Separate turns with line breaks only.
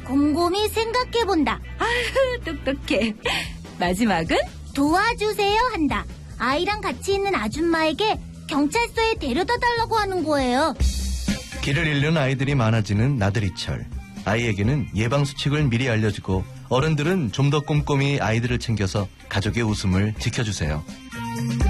곰곰이 생각해본다.
아유, 똑똑해. 마지막은?
도와주세요 한다. 아이랑 같이 있는 아줌마에게 경찰서에 데려다 달라고 하는 거예요.
길을 잃는 아이들이 많아지는 나들이철. 아이에게는 예방수칙을 미리 알려주고 어른들은 좀 더 꼼꼼히 아이들을 챙겨서 가족의 웃음을 지켜주세요.